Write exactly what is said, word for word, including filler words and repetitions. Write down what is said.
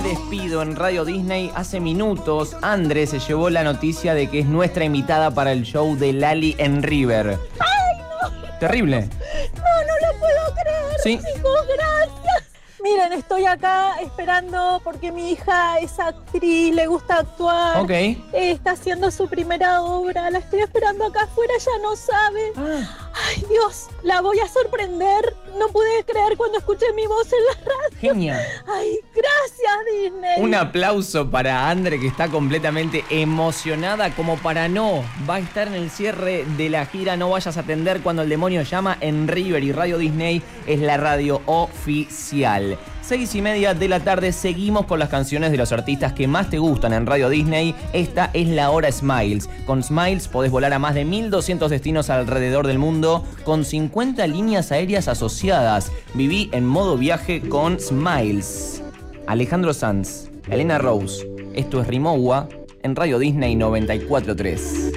despido en Radio Disney. Hace minutos, André se llevó la noticia de que es nuestra invitada para el show de Lali en River. ¡Ay, no! Terrible. No, no lo puedo creer, Sí. chicos, gracias. Miren, estoy acá esperando porque mi hija es actriz, le gusta actuar. Ok. Eh, está haciendo su primera obra, la estoy esperando acá afuera, ya no sabe. Ah, Ay, Dios, la voy a sorprender. No pude creer cuando escuché mi voz en la radio. genial. Ay, gracias, Disney. Un aplauso para Andre, que está completamente emocionada, como para no. Va a estar en el cierre de la gira No Vayas a Atender cuando el demonio llama en River, y Radio Disney es la radio oficial. Seis y media de la tarde, seguimos con las canciones de los artistas que más te gustan en Radio Disney. Esta es la hora Smiles. Con Smiles podés volar a más de mil doscientos destinos alrededor del mundo con cincuenta líneas aéreas asociadas. Viví en modo viaje con Smiles. Alejandro Sanz, Elena Rose, esto es Rimowa en Radio Disney noventa y cuatro punto tres.